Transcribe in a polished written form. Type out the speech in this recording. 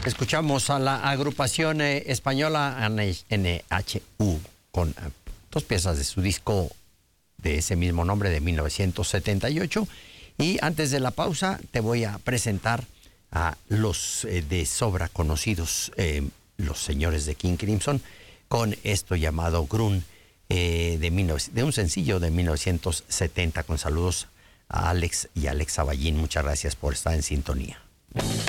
Escuchamos a la agrupación española NHU con dos piezas de su disco de ese mismo nombre de 1978. Y antes de la pausa te voy a presentar a los de sobra conocidos, los señores de King Crimson, con esto llamado Grun, de un sencillo de 1970, con saludos a Alex y Alexa Ballín. Muchas gracias por estar en sintonía.